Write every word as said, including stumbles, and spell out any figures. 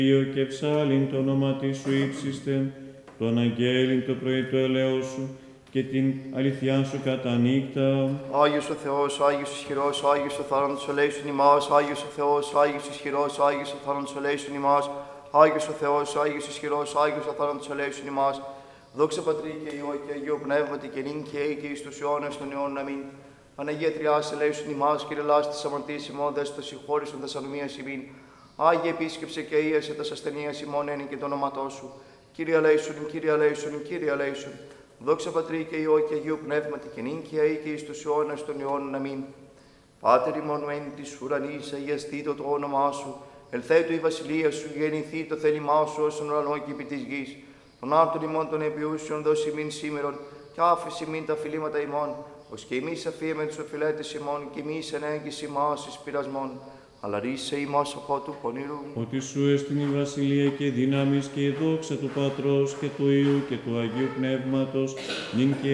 Υιό και ψάλιν το όνομα της σου ύψιστε, το αναγγέλιν το πρωί του ελέος σου και την αληθειά σου κατά νύχτα. Άγιος ο Θεός, ο Άγιος ισχυρός, ο Άγιος ο θάνατος ελέησον ημάς, ο Άγιος ο Θεός, ο Άγιος ισχυρός, ο Άγιος ο θάνατος ελέησον ημάς, Άγιος ο Θεός, ο Άγιος ισχυρός, ο Άγιος ο θάνατος ελέησον ημάς. Δόξα Πατρί και Υιό και Αγίο Πνεύματι και νυν και αεί και εις τους αιώνας των αιώνων. Αμήν. Παναγία Τριάς ελέησον ημάς, Κύριε λάστης αμαρτίας ημών, δες το συγχώρησον τας ανομίας ημίν. Άγιε επίσκεψε και ίασε τας ασθενείας ημών εν και το όνοματό σου. Κύριε ελέησον, Κύριε ελέησον, Κύριε ελέησον. Δόξα Πατρί και Υιό και Αγίου Πνεύματι και νυν και αεί και εις τους αιώνας των αιώνων. Αμήν. Πάτερ ημών εν της ουρανής, αγιαστήτω το όνομά σου. Ελθέτω η βασιλεία σου, γεννηθεί το θέλημά σου όσον ουρανό και επί της γης. Τον άρτον ημών των επιούσιων δώσει ημίν σήμερον, και άφηση ημίν τα φιλήματα ημών, ως και εμείς αφίεμεν τους οφειλέτες ημών, και εμείς ενέγγιση ημάς εις πειρασμών. Αλλά ρίσε ημάς από του πονηρού. Ότι σου εστιν η βασιλεία και η δύναμις και η δόξα του Πατρός και του Υιού και του Αγίου Πνεύματος, νυν και